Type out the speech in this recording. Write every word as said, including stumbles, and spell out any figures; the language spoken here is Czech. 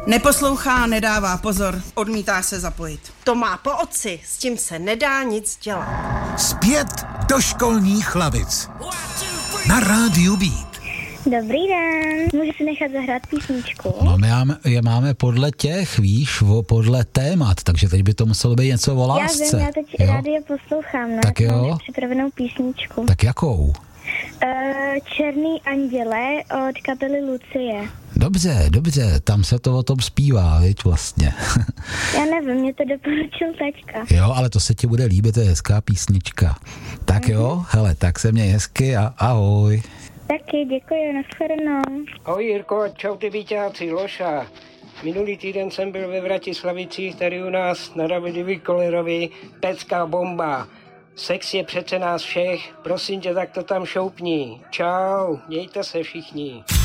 Neposlouchá, nedává pozor, odmítá se zapojit. To má po otci, s tím se nedá nic dělat. Zpět do školních lavic. Na rádiu Beat. Dobrý den, můžu si nechat zahrát písničku? No my máme, je máme podle těch, víš, o, podle témat, takže teď by to muselo být něco o lásce. Já vím, já teď jo? rádio poslouchám, no, tak jo? Mám připravenou písničku. Tak jakou? Uh, Černý anděle od kapely Lucie. Dobře, dobře, tam se to o tom zpívá, viď, vlastně. Já nevím, mě to doporučil taťka. Jo, ale to se ti bude líbit, to je hezká písnička. Tak mm-hmm. jo, hele, tak se měj hezky a ahoj. Taky, děkuji, nashledanou. Ahoj Jirko, čau ty víťáci, Loša. Minulý týden jsem byl ve Vratislavicích, tady u nás na Davidovi Kolerovi, pecká bomba. Sex je přece nás všech, prosím tě, tak to tam šoupni. Čau, mějte se všichni.